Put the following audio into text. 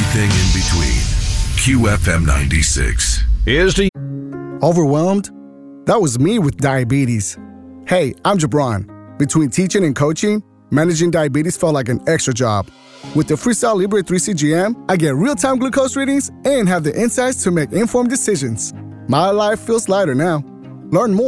everything in between. QFM 96. Here's to Overwhelmed? That was me with diabetes. Hey, I'm Jabron. Between teaching and coaching, managing diabetes felt like an extra job. With the Freestyle Libre 3 CGM, I get real-time glucose readings and have the insights to make informed decisions. My life feels lighter now. Learn more